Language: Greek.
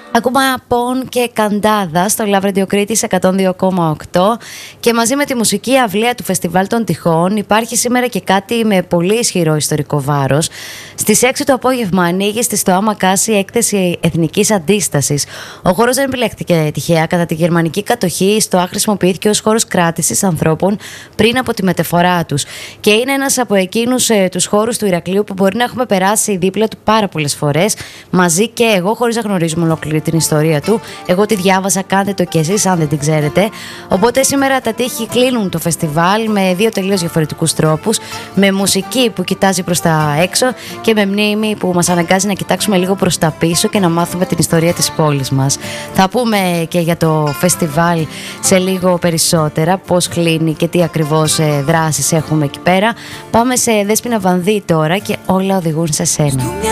Ακούμε Πον και Καντάδα στο Love Radio Κρήτης 102,8 και μαζί με τη μουσική αυλαία του Φεστιβάλ των Τυχών υπάρχει σήμερα και κάτι με πολύ ισχυρό ιστορικό βάρος. Στις 6 το απόγευμα ανοίγει στη Στοά Μακάση έκθεση εθνικής αντίστασης. Ο χώρος δεν επιλέχθηκε τυχαία. Κατά τη γερμανική κατοχή, η Στοά χρησιμοποιήθηκε ως χώρος κράτησης ανθρώπων πριν από τη μεταφορά τους. Και είναι ένας από εκείνους τους χώρους του Ηρακλείου που μπορεί να έχουμε περάσει δίπλα του πάρα πολλές φορές, μαζί και εγώ, χωρίς να γνωρίζουμε ολόκληρη την ιστορία του. Εγώ τη διάβασα, κάντε το κι εσείς αν δεν την ξέρετε. Οπότε σήμερα τα τείχη κλείνουν το φεστιβάλ με δύο τελείως διαφορετικούς τρόπους. Με μουσική που κοιτάζει προς τα έξω και με μνήμη που μας αναγκάζει να κοιτάξουμε λίγο προς τα πίσω και να μάθουμε την ιστορία της πόλης μας. Θα πούμε και για το φεστιβάλ σε λίγο περισσότερα, πώς κλείνει και τι ακριβώς δράσεις έχουμε εκεί πέρα. Πάμε σε Δέσποινα Βανδύ τώρα και όλα οδηγούν σε σένα.